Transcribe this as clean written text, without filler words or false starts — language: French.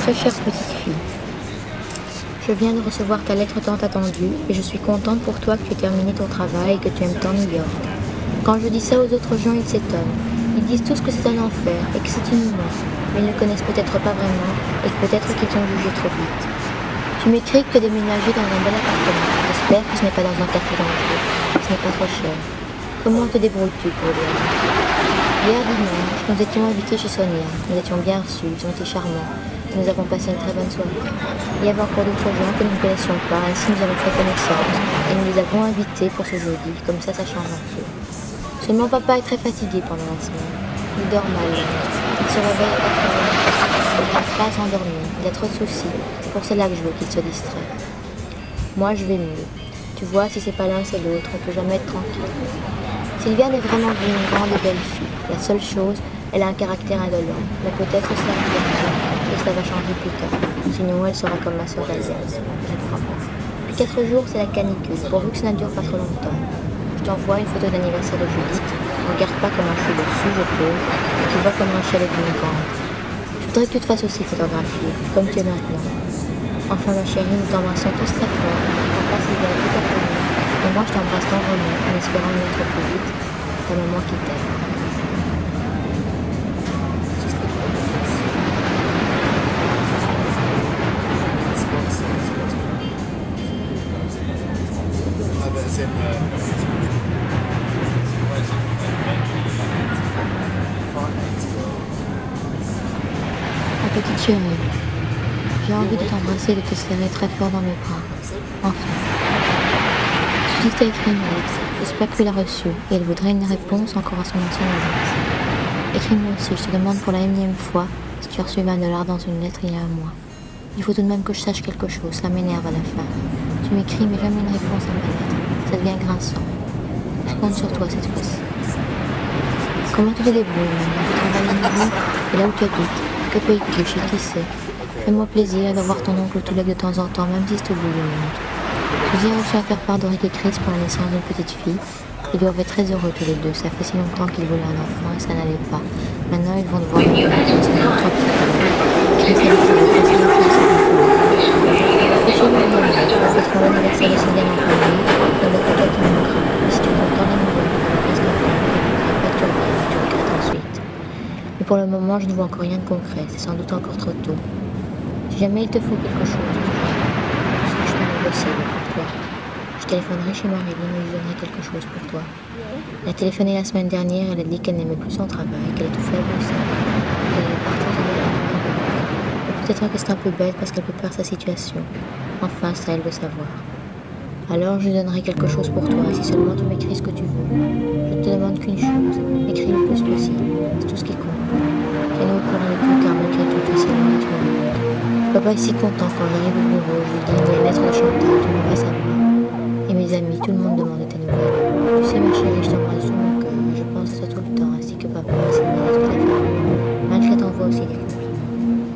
Très chère petite fille, je viens de recevoir ta lettre tant attendue et je suis contente pour toi que tu aies terminé ton travail et que tu aimes tant New York. Quand je dis ça aux autres gens, ils s'étonnent. Ils disent tous que c'est un enfer et que c'est inhumain, mais ils ne connaissent peut-être pas vraiment et que peut-être qu'ils t'ont jugé trop vite. Tu m'écris que tu as déménagé dans un bel appartement. J'espère que ce n'est pas dans un quartier dangereux, que ce n'est pas trop cher. Comment te débrouilles-tu pour le Hier dimanche, nous étions invités chez Sonia. Nous étions bien reçus, ils ont été charmants. Et nous avons passé une très bonne soirée. Il y avait encore d'autres gens que nous ne connaissions pas, ainsi nous avons fait connaissance. Et nous les avons invités pour ce jeudi, comme ça change un peu. Seulement papa est très fatigué pendant la semaine. Il dort mal. Il se réveille à 4 heures. Il n'arrive pas à s'endormir. Il a trop de soucis. C'est pour cela que je veux qu'il se distraie. Moi, je vais mieux. Tu vois, si c'est pas l'un, c'est l'autre. On peut jamais être tranquille. Sylviane est vraiment une grande et belle fille. La seule chose, elle a un caractère indolent. Mais peut-être cela va changer. Et cela va changer plus tard. Sinon, elle sera comme ma sœur Alice. Je crois pas. Depuis 4 jours, c'est la canicule. Pourvu que ça ne dure pas trop longtemps. Je t'envoie une photo d'anniversaire de Judith. Regarde pas comment je suis dessus, je peux. Et tu vois comment je suis avec une grande. Je voudrais que tu te fasses aussi photographier, comme tu es maintenant. Enfin, ma chérie, nous t'embrassons tous très fort. Papa, Sylviane, tout à fait. Et moi, je t'embrasse tendrement, en espérant y être plus vite. Ta maman qui t'aime. Ma petite chérie, j'ai envie de t'embrasser et de te serrer très fort dans mes bras. Enfin. Judith t'a écrit une lettre. J'espère que tu l'as reçue et elle voudrait une réponse encore à son ancienne adresse. Écris-moi aussi, je te demande pour la énième fois si tu as reçu $20 dans une lettre il y a un mois. Il faut tout de même que je sache quelque chose, ça m'énerve à la fin. Tu m'écris mais jamais une réponse à ma lettre. Ça devient grinçant. Je compte sur toi cette fois-ci. Comment tu te débrouilles maintenant? Tu travailles à nouveau et là où tu habites? Que payes-tu? Chez qui c'est? Fais-moi plaisir d'avoir ton oncle Touleg de temps en temps, même si c'est au bout du monde. Je dis aussi à faire part d'Oric et Chris pour la naissance d'une petite fille. Ils doivent être très heureux tous les deux. Ça fait si longtemps qu'ils voulaient un enfant et ça n'allait pas. Maintenant, ils vont devoir le faire. C'est trop petit. Chris a dit qu'il allait passer le temps à sa chez nous, nous fêterons l'anniversaire de Sylviane en famille. Il n'y a que toi qui manquera. Et si tu comptes dans les nouvelles, reste en famille. Pas que tu reviennes, tu regrettes ensuite. Mais pour le moment, je ne vois encore rien de concret. C'est sans doute encore trop tôt. Si jamais il te faut quelque chose, je sais que je fais mon possible pour toi. Je téléphonerai chez Marilyn et je donnerai quelque chose pour toi. Elle a téléphoné la semaine dernière, elle a dit qu'elle n'aimait plus son travail, qu'elle est tout faible aussi, qu'elle allait partir de là. Peut-être que c'est un peu bête parce qu'elle peut perdre sa situation. Enfin, c'est à elle de savoir. Alors je lui donnerai quelque chose pour toi, si seulement tu m'écris ce que tu veux. Je ne te demande qu'une chose, écris le plus possible, c'est tout ce qui compte. Tiens-nous au courant de tout car malgré tout, tu es si loin et tu me manques. Papa est si content quand j'arrive au bureau, je lui dis une lettre de Chantal, tu ne veux pas savoir. Et mes amis, tout le monde demande